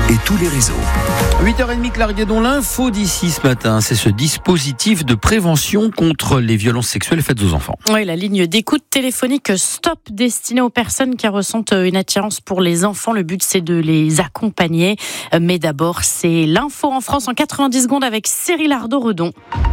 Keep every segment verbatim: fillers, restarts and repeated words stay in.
et tous les réseaux. huit heures trente, Claire Guédon, l'info d'ici ce matin, c'est ce dispositif de prévention contre les violences sexuelles faites aux enfants. Oui, la ligne d'écoute téléphonique Stop, destinée aux personnes qui ressentent une attirance pour les enfants. Le but, c'est de les accompagner. Mais d'abord, c'est l'info en France en quatre-vingt-dix secondes avec Cyril Ardo-Redon.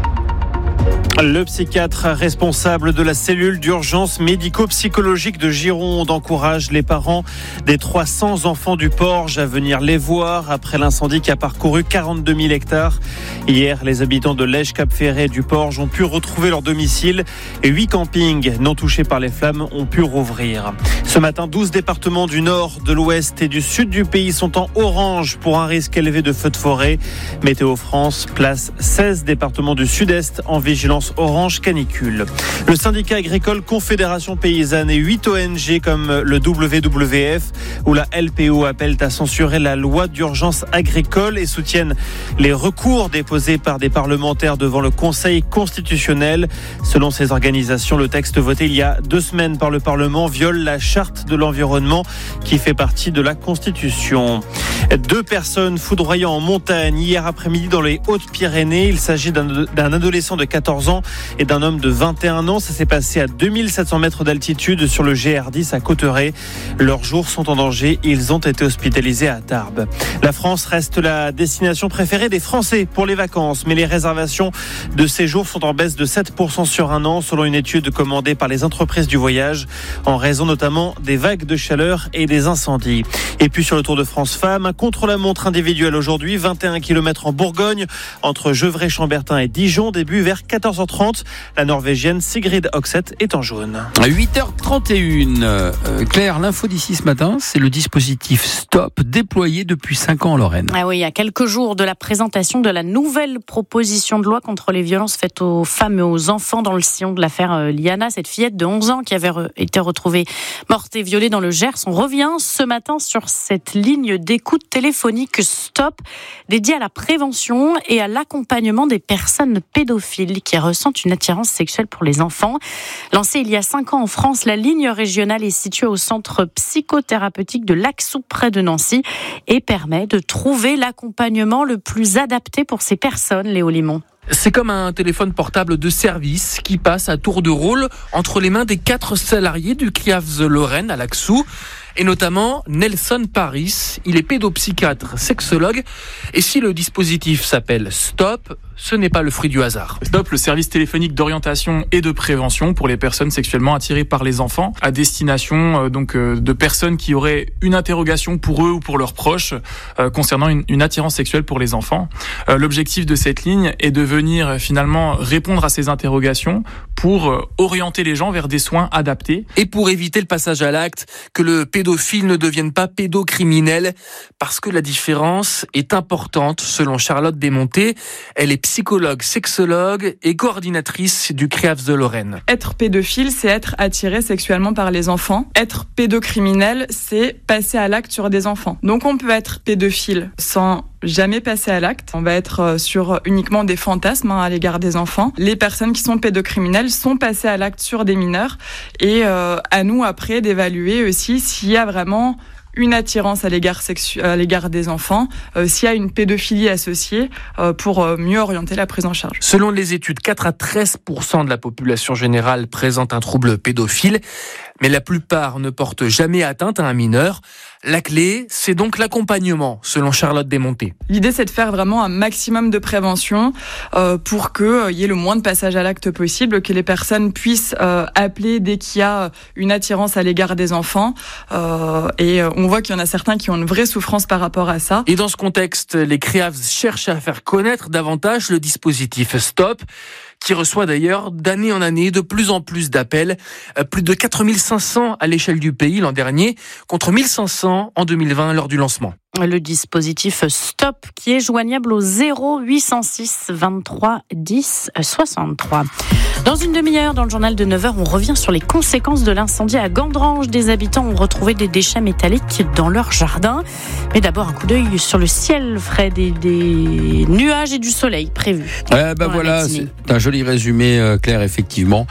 Le psychiatre responsable de la cellule d'urgence médico-psychologique de Gironde encourage les parents des trois cents enfants du Porge à venir les voir après l'incendie qui a parcouru quarante-deux mille hectares. Hier, les habitants de Lège, Cap-Ferret et du Porge ont pu retrouver leur domicile et huit campings non touchés par les flammes ont pu rouvrir. Ce matin, douze départements du nord, de l'ouest et du sud du pays sont en orange pour un risque élevé de feux de forêt. Météo France place seize départements du sud-est en vigilance orange canicule. Le syndicat agricole Confédération Paysanne et huit O N G comme le W W F ou la L P O appellent à censurer la loi d'urgence agricole et soutiennent les recours déposés par des parlementaires devant le Conseil constitutionnel. Selon ces organisations, le texte voté il y a deux semaines par le Parlement viole la charte de l'environnement qui fait partie de la Constitution. Deux personnes foudroyant en montagne hier après-midi dans les Hautes-Pyrénées. Il s'agit d'un, d'un adolescent de quatorze ans et d'un homme de vingt et un ans. Ça s'est passé à deux mille sept cents mètres d'altitude sur le G R dix à Cauterets. Leurs jours sont en danger. Ils ont été hospitalisés à Tarbes. La France reste la destination préférée des Français pour les vacances, mais les réservations de séjour sont en baisse de sept pour cent sur un an, selon une étude commandée par les entreprises du voyage, en raison notamment des vagues de chaleur et des incendies. Et puis sur le Tour de France Femmes, un contre-la-montre individuel aujourd'hui, vingt et un kilomètres en Bourgogne, entre Gevrey-Chambertin et Dijon, début vers quatorze heures trente. La Norvégienne Sigrid Hokseth est en jaune. À huit heures trente et une, euh, Claire, l'info d'ici ce matin, c'est le dispositif Stop déployé depuis cinq ans en Lorraine. Ah oui, à quelques jours de la présentation de la nouvelle proposition de loi contre les violences faites aux femmes et aux enfants dans le sillon de l'affaire Liana, cette fillette de onze ans qui avait re- été retrouvée morte et violée dans le Gers. On revient ce matin sur cette ligne d'écoute téléphonique Stop, dédiée à la prévention et à l'accompagnement des personnes pédophiles qui ressentent une attirance sexuelle pour les enfants. Lancée il y a cinq ans en France, la ligne régionale est située au centre psychothérapeutique de Laxou près de Nancy et permet de trouver l'accompagnement le plus adapté pour ces personnes, Léo Limon. C'est comme un téléphone portable de service qui passe à tour de rôle entre les mains des quatre salariés du C R I A F S Lorraine à Laxou, et notamment Nelson Paris. Il est pédopsychiatre, sexologue, et si le dispositif s'appelle Stop, ce n'est pas le fruit du hasard. Stop, le service téléphonique d'orientation et de prévention pour les personnes sexuellement attirées par les enfants, à destination euh, donc euh, de personnes qui auraient une interrogation pour eux ou pour leurs proches euh, concernant une, une attirance sexuelle pour les enfants. Euh, l'objectif de cette ligne est de venir euh, finalement répondre à ces interrogations pour euh, orienter les gens vers des soins adaptés. Et pour éviter le passage à l'acte, que le pédophile ne devienne pas pédocriminel, parce que la différence est importante selon Charlotte Desmontés. Elle est psychologue, sexologue et coordinatrice du C R I A F S de Lorraine. Être pédophile, c'est être attiré sexuellement par les enfants. Être pédocriminel, c'est passer à l'acte sur des enfants. Donc on peut être pédophile sans jamais passer à l'acte. On va être sur uniquement des fantasmes hein, à l'égard des enfants. Les personnes qui sont pédocriminelles sont passées à l'acte sur des mineurs. Et euh, à nous après d'évaluer aussi s'il y a vraiment une attirance à l'égard, sexu- à l'égard des enfants, euh, s'il y a une pédophilie associée euh, pour euh, mieux orienter la prise en charge. Selon les études, quatre à treize pour cent de la population générale présente un trouble pédophile, mais la plupart ne portent jamais atteinte à un mineur. La clé, c'est donc l'accompagnement, selon Charlotte Desmontés. L'idée, c'est de faire vraiment un maximum de prévention euh, pour qu'il euh, y ait le moins de passage à l'acte possible, que les personnes puissent euh, appeler dès qu'il y a une attirance à l'égard des enfants. Euh, et euh, on voit qu'il y en a certains qui ont une vraie souffrance par rapport à ça. Et dans ce contexte, les C R I A F S cherchent à faire connaître davantage le dispositif Stop, qui reçoit d'ailleurs d'année en année de plus en plus d'appels. Plus de quatre mille cinq cents à l'échelle du pays l'an dernier, contre mille cinq cents en deux mille vingt lors du lancement. Le dispositif Stop qui est joignable au zéro huit cent six vingt-trois dix soixante-trois. Dans une demi-heure, dans le journal de neuf heures, on revient sur les conséquences de l'incendie à Gandrange. Des habitants ont retrouvé des déchets métalliques dans leur jardin. Mais d'abord, un coup d'œil sur le ciel, Fred, et des nuages et du soleil prévus. Euh, bah voilà, c'est un joli résumé, euh, Claire, effectivement.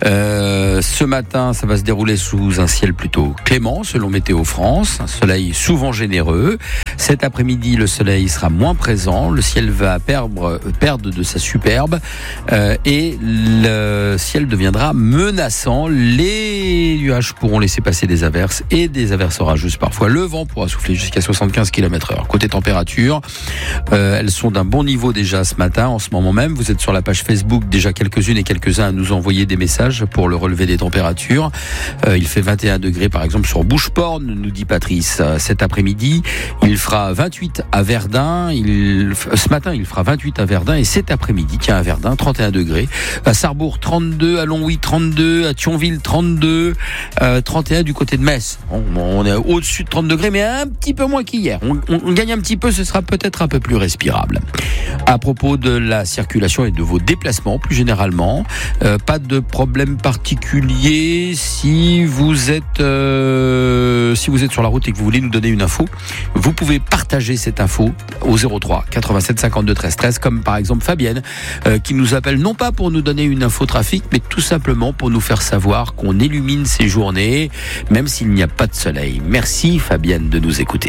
Euh, ce matin, ça va se dérouler sous un ciel plutôt clément, selon Météo France. Un soleil souvent généreux. Cet après-midi, le soleil sera moins présent, le ciel va perdre, perdre de sa superbe euh, et le ciel deviendra menaçant. Les nuages pourront laisser passer des averses et des averses orageuses parfois. Le vent pourra souffler jusqu'à soixante-quinze kilomètres heure. Côté température, euh, elles sont d'un bon niveau déjà ce matin, en ce moment même. Vous êtes sur la page Facebook, déjà quelques-unes et quelques-uns à nous envoyer des messages pour le relevé des températures. Euh, il fait vingt et un degrés par exemple sur Boucheporn, nous dit Patrice. Euh, cet après-midi, il fera vingt-huit à Verdun. Il, ce matin, il fera vingt-huit à Verdun et cet après-midi, tiens, à Verdun, trente et un degrés. À Sarrebourg, trente-deux. À Longwy, trente-deux. À Thionville, trente-deux. Euh, trente et un du côté de Metz. On, on est au-dessus de trente degrés, mais un petit peu moins qu'hier. On, on, on gagne un petit peu, ce sera peut-être un peu plus respirable. À propos de la circulation et de vos déplacements, plus généralement, euh, pas de problème particulier. Si vous êtes euh, si vous êtes sur la route et que vous voulez nous donner une info, vous pouvez partager cette info au zéro trois quatre-vingt-sept cinquante-deux treize treize, comme par exemple Fabienne euh, qui nous appelle non pas pour nous donner une info trafic, mais tout simplement pour nous faire savoir qu'on illumine ces journées, même s'il n'y a pas de soleil. Merci Fabienne de nous écouter.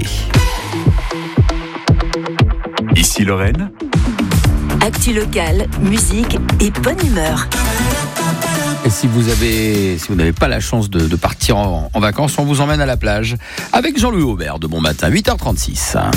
Ici Lorraine. Actu locale, musique et bonne humeur. Et si vous avez, si vous n'avez pas la chance de, de partir en, en vacances, on vous emmène à la plage avec Jean-Louis Aubert de Bon Matin, huit heures trente-six.